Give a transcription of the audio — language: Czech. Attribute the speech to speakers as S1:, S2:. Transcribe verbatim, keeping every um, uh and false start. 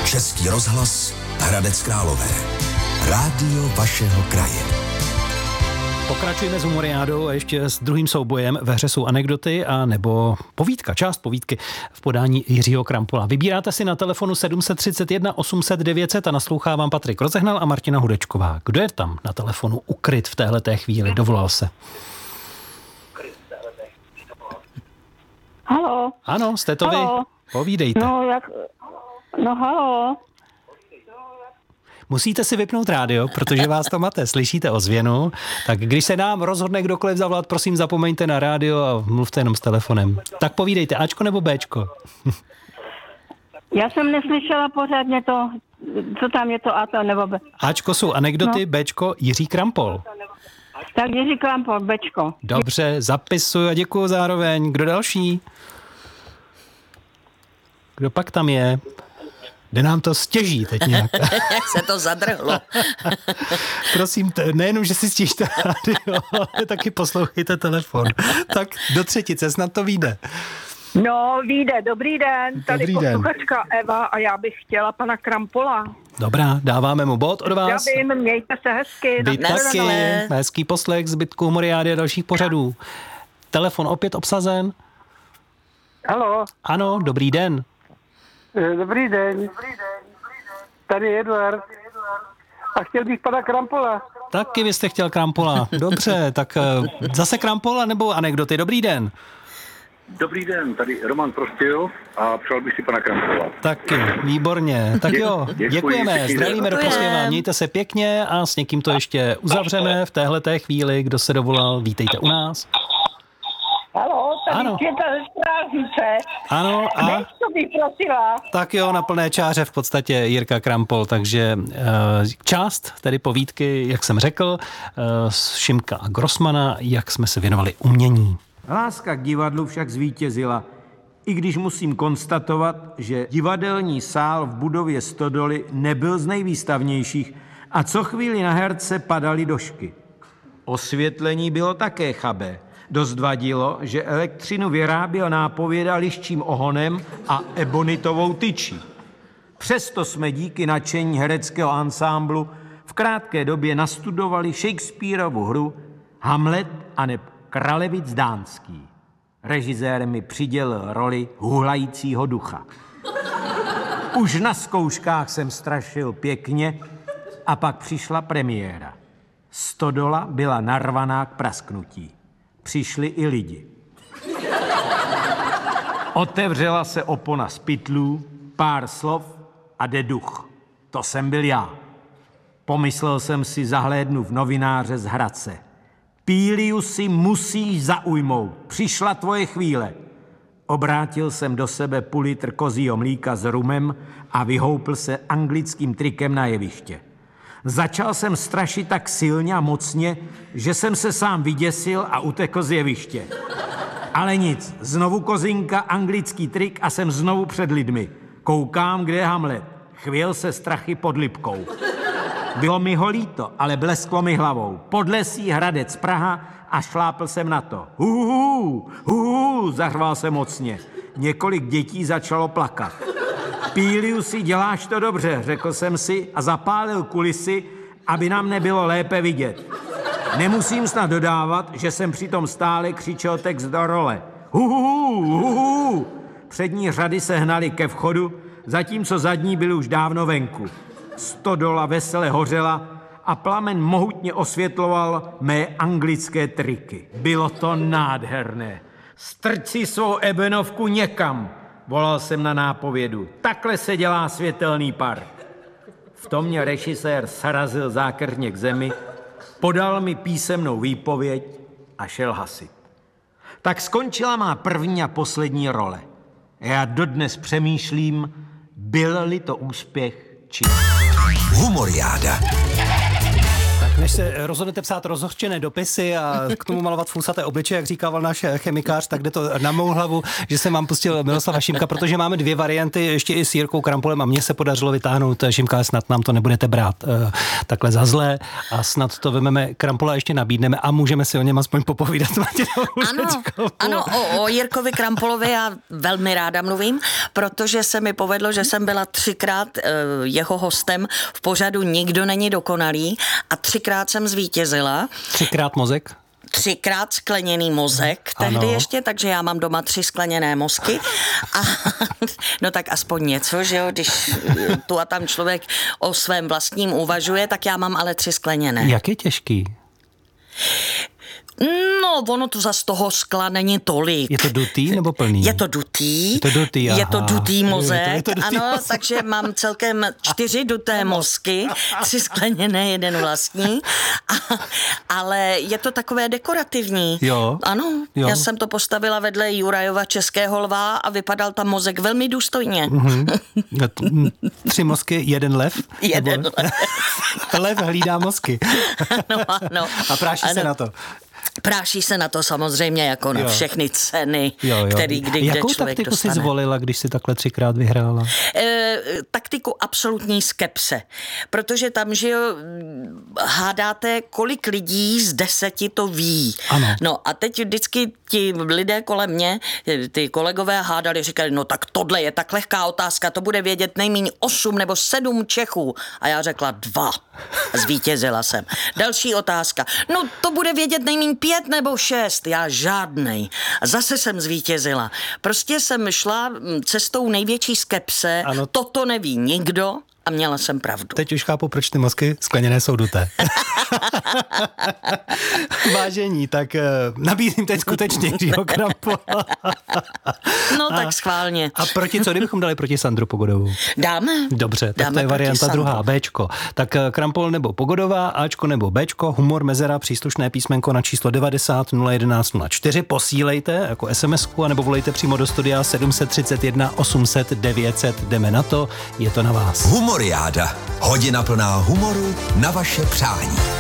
S1: Český rozhlas Hradec Králové. Rádio vašeho kraje.
S2: Pokračujeme s humoriádou a ještě s druhým soubojem. Ve hře jsou anekdoty a nebo povídka, část povídky v podání Jiřího Krampola. Vybíráte si na telefonu sedm set třicet jedna osm set devět set a naslouchá vám Patrik Rozehnal a Martina Hudečková. Kdo je tam na telefonu ukryt v téhleté chvíli? Dovolal se.
S3: Halo.
S2: Ano, jste to
S3: halo.
S2: Vy. Povídejte.
S3: No, jak... No, halo.
S2: Musíte si vypnout rádio, protože vás to mate, slyšíte ozvěnu. Tak když se nám rozhodne kdokoliv zavolat, prosím zapomeňte na rádio a mluvte jenom s telefonem. Tak povídejte, Ačko nebo Béčko?
S3: Já jsem neslyšela pořádně to, co tam je to A to nebo B.
S2: Ačko jsou anekdoty, no. Béčko Jiří Krampol.
S3: Tak Jiří Krampol, Béčko.
S2: Dobře, zapisuju a děkuju zároveň. Kdo další? Kdo pak tam je? Jde nám to stěží teď nějak.
S4: Jak se to zadrhlo.
S2: Prosím, t- nejenom, že si stěžíte rádio, ale taky poslouchejte telefon. Tak do třetice, snad to vyjde.
S5: No, vyjde. Dobrý den. Tady
S2: Dobrý den.
S5: posluchačka Eva a já bych chtěla pana Krampola.
S2: Dobrá, dáváme mu bod od vás.
S5: Zdravím, mějte se hezky.
S2: Vy taky. Hezký poslech zbytku humoriády a dalších pořadů. Telefon opět obsazen.
S6: Haló.
S2: Ano, dobrý den.
S6: Dobrý den. Tady Eduard. A chtěl bych pana Krampola.
S2: Taky vy jste chtěl Krampola. Dobře, tak zase Krampola nebo anekdoty. Dobrý den.
S7: Dobrý den, tady Roman Prostějov a přál bych si pana Krampola.
S2: Taky, výborně. Tak jo,
S7: Děkuji,
S2: děkujeme,
S7: děkuji,
S2: zdravíme do Prostějova, mějte se pěkně a s někým to ještě uzavřeme v téhleté chvíli. Kdo se dovolal, vítejte u nás.
S5: Haló, tady
S2: Ano.
S5: Květa ze Strážnice.
S2: Ano a...
S5: Co bych prosila?
S2: Tak jo, na plné čáře v podstatě Jirka Krampol, takže uh, část tedy povídky, jak jsem řekl, uh, z Šimka a Grossmana, jak jsme se věnovali umění.
S8: Láska k divadlu však zvítězila, i když musím konstatovat, že divadelní sál v budově Stodoly nebyl z nejvýstavnějších a co chvíli na herce padaly došky. Osvětlení bylo také chabé. Dost vadilo, že elektřinu vyráběl nápověda liščím ohonem a ebonitovou tyčí. Přesto jsme díky nadšení hereckého ansámblu v krátké době nastudovali Shakespearovu hru Hamlet a neb Kralevic dánský. Režisér mi přidělil roli huhlajícího ducha. Už na zkouškách jsem strašil pěkně a pak přišla premiéra. Stodola byla narvaná k prasknutí. Přišli i lidi. Otevřela se opona z pytlů, pár slov a jde duch. To jsem byl já. Pomyslel jsem si, zahlédnu v novináře z Hradce. Píliusi, musíš zaujmout. Přišla tvoje chvíle. Obrátil jsem do sebe půl litr kozího mlíka s rumem a vyhoupl se anglickým trikem na jeviště. Začal jsem strašit tak silně a mocně, že jsem se sám vyděsil a utekl z jeviště. Ale nic, znovu kozinka, anglický trik a jsem znovu před lidmi. Koukám, kde je Hamlet. Chvěl se strachy pod Lipkou. Bylo mi ho líto, ale blesklo mi hlavou. Podlesí Hradec Praha a šlápl jsem na to. Huhu, huhu, zařval jsem mocně. Několik dětí začalo plakat. Píliusi, děláš to dobře, řekl jsem si a zapálil kulisy, aby nám nebylo lépe vidět. Nemusím snad dodávat, že jsem přitom stále křičel text do role. Huhu, huhu. Přední řady se hnaly ke vchodu, zatímco zadní byly už dávno venku. Stodola vesele hořela a plamen mohutně osvětloval mé anglické triky. Bylo to nádherné. Strč si svou ebenovku někam, volal jsem na nápovědu. Takhle se dělá světelný park. V tom mě režisér srazil zákeřně k zemi, podal mi písemnou výpověď a šel hasit. Tak skončila má první a poslední role. Já dodnes přemýšlím, byl-li to úspěch či...
S1: Humoriáda.
S2: Tak Než se rozhodnete psát rozhořčené dopisy a k tomu malovat fousaté obličeje, jak říkával náš chemikář, tak jde to na mou hlavu, že jsem vám pustil Miroslava Šimka, protože máme dvě varianty, ještě i s Jirkou Krampolem a mně se podařilo vytáhnout Šimka, snad nám to nebudete brát uh, takhle za zlé a snad to vememe, Krampola ještě nabídneme a můžeme si o něm aspoň popovídat.
S4: Ano, ano, o, o Jirkovi Krampolovi já velmi ráda mluvím, protože se mi povedlo, že jsem byla třikrát uh, jeho hostem v pořadu Nikdo není dokonalý a třikrát jsem zvítězila.
S2: Třikrát mozek?
S4: Třikrát skleněný mozek tehdy
S2: ano.
S4: ještě, takže já mám doma tři skleněné mozky. A, no tak aspoň něco, že jo, když tu a tam člověk o svém vlastním uvažuje, tak já mám ale tři skleněné.
S2: Jak je těžký?
S4: No, ono to zas toho skla není tolik.
S2: Je to dutý nebo plný?
S4: Je to dutý.
S2: Je to dutý,
S4: Je to dutý mozek.
S2: Je to, je to dutý
S4: ano,
S2: mozek.
S4: takže mám celkem čtyři duté mozky, tři skleněné, jeden vlastní. A, ale je to takové dekorativní.
S2: Jo.
S4: Ano,
S2: jo.
S4: Já jsem to postavila vedle Jurajova Českého lva a vypadal tam mozek velmi důstojně.
S2: Mm-hmm. Tři mozky, jeden lev?
S4: Jeden
S2: nebo...
S4: lev.
S2: Lev hlídá mozky.
S4: Ano, ano.
S2: A práší ano. se na to.
S4: Práší se na to samozřejmě jako na
S2: jo.
S4: všechny ceny,
S2: jo, jo.
S4: který kdy
S2: Jakou
S4: kde člověk
S2: taktiku
S4: dostane.
S2: jsi zvolila, když jsi takhle třikrát vyhrála?
S4: E, taktiku absolutní skepse, protože tam, že jo, hádáte, kolik lidí z deseti to ví.
S2: Ano.
S4: No a teď vždycky ti lidé kolem mě, ty kolegové hádali, říkali, no tak tohle je tak lehká otázka, to bude vědět nejméně osm nebo sedm Čechů. A já řekla dva. Zvítězila jsem. Další otázka. No to bude vědět nejméně pět nebo šest. Já žádnej. A zase jsem zvítězila. Prostě jsem šla cestou největší skepse.
S2: Ano.
S4: Toto neví nikdo a měla jsem pravdu.
S2: Teď už chápu, proč ty mozky skleněné jsou duté. Vážení, tak uh, nabízím teď skutečně Jiřího Krampola.
S4: No tak schválně.
S2: A proti co, kdybychom dali proti Sandru Pogodovou?
S4: Dáme.
S2: Dobře, tak
S4: Dáme
S2: to je varianta
S4: Sandru.
S2: druhá, Bčko. Tak Krampol nebo Pogodová, Ačko nebo Bčko, humor, mezera, příslušné písmenko na číslo devadesát nula jedenáct nula čtyři, posílejte jako SMSku, anebo volejte přímo do studia sedm set třicet jedna osm set devět set, jdeme na to, je to na vás.
S1: Humoriáda. Hodina plná humoru na vaše přání.